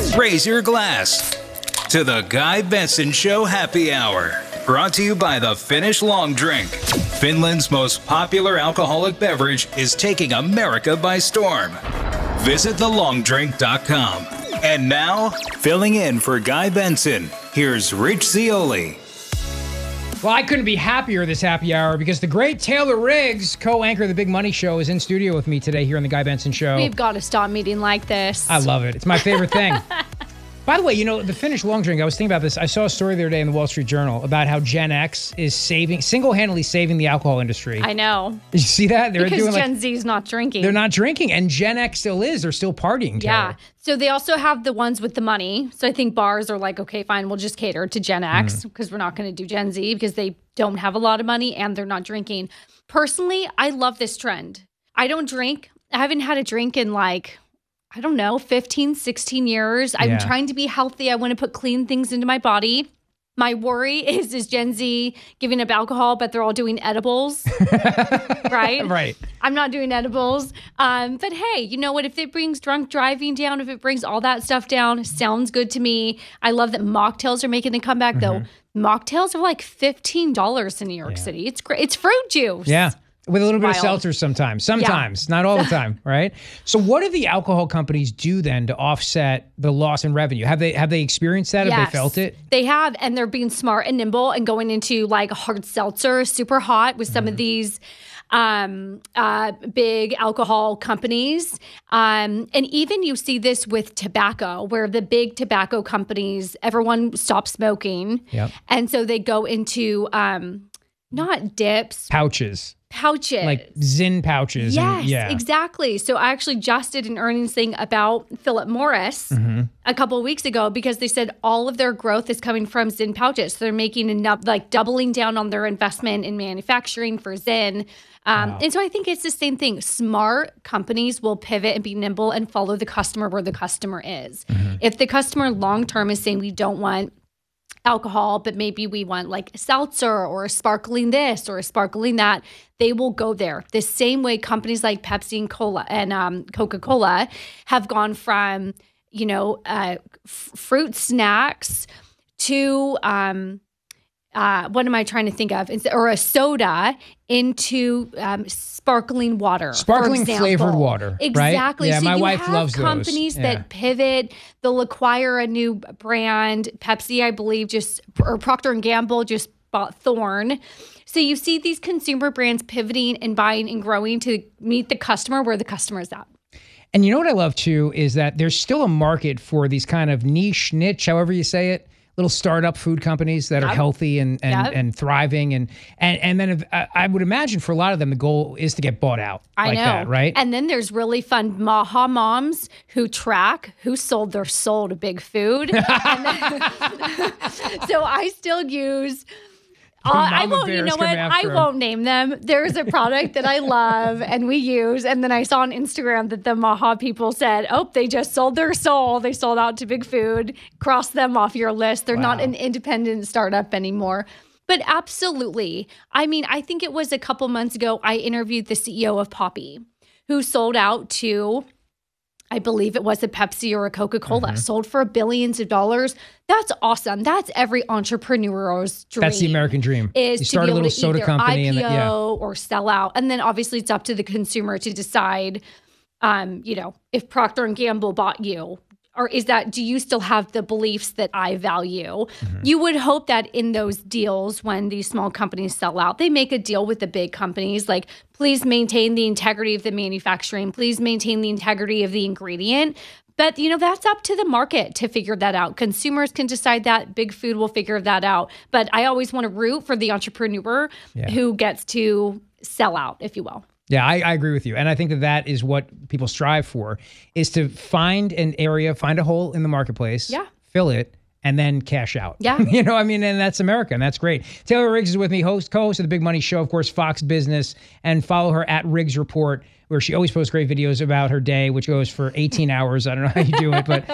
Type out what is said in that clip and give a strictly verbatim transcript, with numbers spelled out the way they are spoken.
Raise your glass to the Guy Benson Show Happy Hour. Brought to you by the Finnish Long Drink. Finland's most popular alcoholic beverage is taking America by storm. Visit the long drink dot com. And now, filling in for Guy Benson, here's Rich Zeoli. Well, I couldn't be happier this happy hour because the great Taylor Riggs, co-anchor of The Big Money Show, is in studio with me today here on The Guy Benson Show. We've got to stop meeting like this. I love it. It's my favorite thing. By the way, you know, the Finnish Long Drink, I was thinking about this. I saw a story the other day in the Wall Street Journal about how Gen X is saving, single-handedly saving the alcohol industry. I know. Did you see that? They're because doing Gen like, Z's not drinking. They're not drinking, and Gen X still is. They're still partying, Taylor. Yeah. So they also have the ones with the money. So I think bars are like, okay, fine, we'll just cater to Gen X because mm. we're not going to do Gen Z because they don't have a lot of money and they're not drinking. Personally, I love this trend. I don't drink. I haven't had a drink in like... I don't know, fifteen, sixteen years. I'm yeah. trying to be healthy. I want to put clean things into my body. My worry is, is Gen Z giving up alcohol, but they're all doing edibles, right? Right. I'm not doing edibles. Um, but hey, you know what? If it brings drunk driving down, if it brings all that stuff down, sounds good to me. I love that mocktails are making a comeback, mm-hmm. though. Mocktails are like fifteen dollars in New York yeah. City. It's great. It's fruit juice. Yeah. With a little bit Wild. of seltzer sometimes. Sometimes, yeah. not all the time, right? So what do the alcohol companies do then to offset the loss in revenue? Have they have they experienced that? Yes, have they felt it? They have, and they're being smart and nimble and going into like hard seltzer, super hot with some mm-hmm. of these um, uh, big alcohol companies. Um, and even you see this with tobacco, where the big tobacco companies, everyone stops smoking. Yep. And so they go into um, not dips. Pouches. Pouches. Like Zyn pouches. Yes, and, yeah. exactly. So I actually just did an earnings thing about Philip Morris mm-hmm. a couple of weeks ago because they said all of their growth is coming from Zyn pouches. So they're making enough, like doubling down on their investment in manufacturing for Zyn. Um, wow. And so I think it's the same thing. Smart companies will pivot and be nimble and follow the customer where the customer is. Mm-hmm. If the customer long-term is saying we don't want alcohol, but maybe we want like a seltzer or a sparkling this or a sparkling that, they will go there. The same way companies like Pepsi and Cola and um, Coca-Cola have gone from, you know, uh, f- fruit snacks to, um, uh, what am I trying to think of? It's, or a soda into um, sparkling water. Sparkling flavored water, exactly. Right? Yeah, so my you wife have loves companies those. Yeah. that pivot. They'll acquire a new brand. Pepsi, I believe, just or Procter and Gamble just bought Thorn. So you see these consumer brands pivoting and buying and growing to meet the customer where the customer is at. And you know what I love too is that there's still a market for these kind of niche, niche, however you say it, little startup food companies that yep. are healthy and and, yep. and thriving. And and and then if, I, I would imagine for a lot of them, the goal is to get bought out. I like know. That, right? And then there's really fun Maha moms who track who sold their soul to big food. then, so I still use... Uh, I won't, you know what? I won't name them. There's a product that I love and we use. And then I saw on Instagram that the Maha people said, oh, they just sold their soul. They sold out to big food. Cross them off your list. They're wow. not an independent startup anymore. But absolutely. I mean, I think it was a couple months ago, I interviewed the C E O of Poppi, who sold out to... I believe it was a Pepsi or a Coca-Cola, mm-hmm. sold for billions of dollars. That's awesome. That's every entrepreneur's dream. That's the American dream. Is you start to be a little able to soda either company I P O and the, yeah. or sell out. And then obviously it's up to the consumer to decide, um, you know, if Procter and Gamble bought you, or is that, do you still have the beliefs that I value? Mm-hmm. You would hope that in those deals, when these small companies sell out, they make a deal with the big companies, like, please maintain the integrity of the manufacturing, please maintain the integrity of the ingredient. But, you know, that's up to the market to figure that out. Consumers can decide that. Big food will figure that out. But I always want to root for the entrepreneur yeah. who gets to sell out, if you will. Yeah, I, I agree with you. And I think that that is what people strive for, is to find an area, find a hole in the marketplace, yeah. fill it, and then cash out. Yeah. You know, I mean, and that's America, and that's great. Taylor Riggs is with me, host, co-host of The Big Money Show, of course, Fox Business, and follow her at Riggs Report, where she always posts great videos about her day, which goes for eighteen hours. I don't know how you do it, but